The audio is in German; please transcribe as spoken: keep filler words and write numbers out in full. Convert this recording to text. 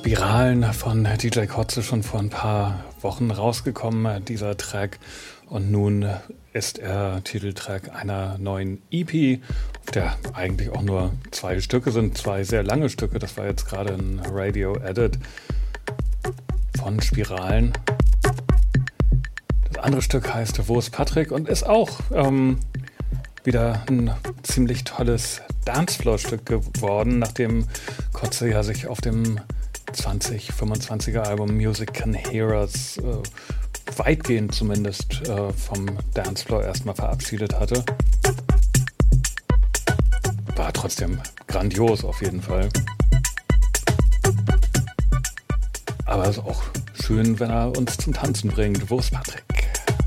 Spiralen von D J Kotze schon vor ein paar Wochen rausgekommen, dieser Track. Und nun ist er Titeltrack einer neuen E P, auf der eigentlich auch nur zwei Stücke sind, zwei sehr lange Stücke. Das war jetzt gerade ein Radio-Edit von Spiralen. Das andere Stück heißt Wo ist Patrick und ist auch ähm, wieder ein ziemlich tolles Dancefloor-Stück geworden, nachdem Kotze ja sich auf dem zwanzig fünfundzwanziger Album Music Can Hear Us äh, weitgehend zumindest äh, vom Dancefloor erstmal verabschiedet hatte. War trotzdem grandios auf jeden Fall. Aber es ist auch schön, wenn er uns zum Tanzen bringt. Wo ist Patrick?